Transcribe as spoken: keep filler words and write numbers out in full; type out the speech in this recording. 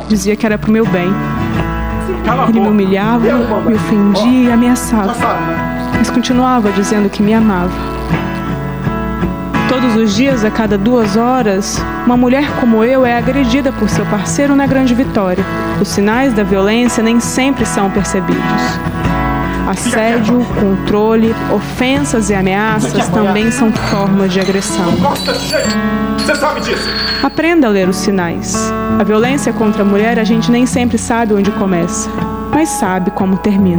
Dizia que era pro meu bem. Ele me humilhava, me ofendia e ameaçava, mas continuava dizendo que me amava. Todos os dias, a cada duas horas, uma mulher como eu é agredida por seu parceiro na Grande Vitória. Os sinais da violência nem sempre são percebidos. Assédio, controle, ofensas e ameaças também são formas de agressão. Você sabe disso? Aprenda a ler os sinais. A violência contra a mulher a gente nem sempre sabe onde começa, mas sabe como termina.